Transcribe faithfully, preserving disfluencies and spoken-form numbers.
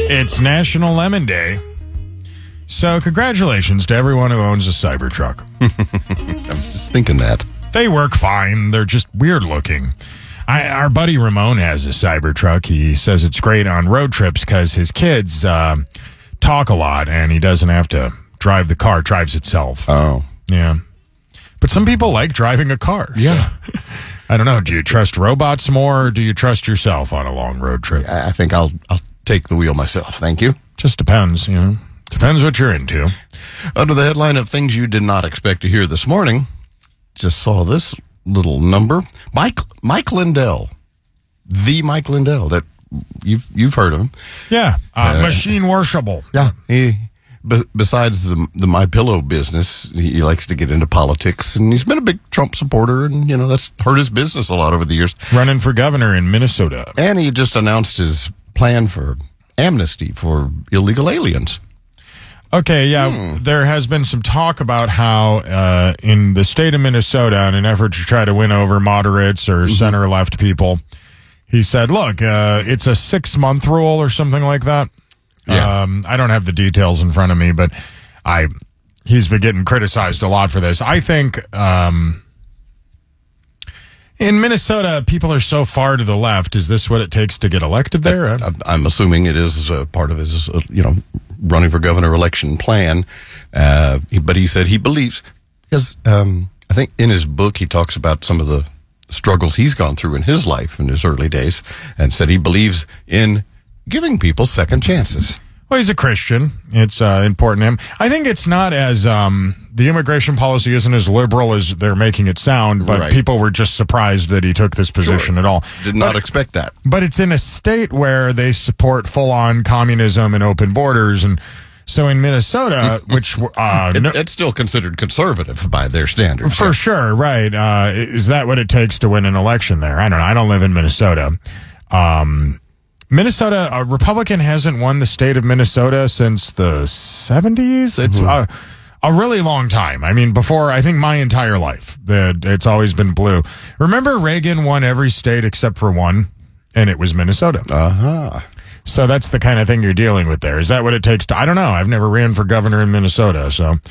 It's National Lemon Day. So congratulations to everyone who owns a Cybertruck. I was just thinking that. They work fine. They're just weird looking. I, our buddy Ramon has a Cybertruck. He says it's great on road trips because his kids uh, talk a lot and he doesn't have to drive the car. It drives itself. Oh. Yeah. But some people like driving a car. Yeah. So, I don't know. Do you trust robots more or do you trust yourself on a long road trip? I I think I'll I'll take the wheel myself. Thank you. Just depends, you know. Depends what you're into. Under the headline of things you did not expect to hear this morning, just saw this little number. Mike Mike Lindell, the Mike Lindell that you've you've heard of him. Yeah, uh, Uh, machine worshipable. Yeah, he. Be, besides the the My Pillow business, he, he likes to get into politics, and he's been a big Trump supporter, and you know that's hurt his business a lot over the years. Running for governor in Minnesota, and he just announced his plan for amnesty for illegal aliens. Okay, yeah, hmm. there has been some talk about how uh, in the state of Minnesota, in an effort to try to win over moderates or mm-hmm. center-left people, he said, look, uh, it's a six-month rule or something like that. Yeah. Um, I don't have the details in front of me, but I he's been getting criticized a lot for this. I think um, in Minnesota, people are so far to the left. Is this what it takes to get elected there? I, I'm assuming it is uh, part of his, uh, you know, running for governor election plan. Uh, but he said he believes, because um, I think in his book he talks about some of the struggles he's gone through in his life in his early days, and said he believes in giving people second chances. Well, he's a Christian. It's uh, important to him. I think it's not as, um, the immigration policy isn't as liberal as they're making it sound, but right. people were just surprised that he took this position sure. at all. Did not but, expect that. But it's in a state where they support full-on communism and open borders, and so in Minnesota, which... Uh, it, no, it's still considered conservative by their standards. For yeah. sure, right. Uh, is that what it takes to win an election there? I don't know. I don't live in Minnesota. Um... Minnesota, a Republican hasn't won the state of Minnesota since the seventies. It's mm-hmm. a, a really long time. I mean, before, I think my entire life, that it's always been blue. Remember Reagan won every state except for one, and it was Minnesota. Uh-huh. So that's the kind of thing you're dealing with there. Is that what it takes to, I don't know. I've never ran for governor in Minnesota, so.